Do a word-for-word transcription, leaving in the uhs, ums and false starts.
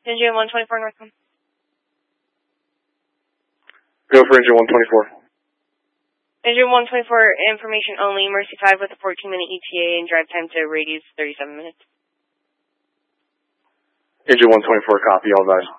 Engine one twenty-four Northbound. Go for engine one twenty-four. Engine one twenty-four, information only, Mercy five with a fourteen minute E T A and drive time to radius thirty-seven minutes. Engine one twenty-four, copy, all advised.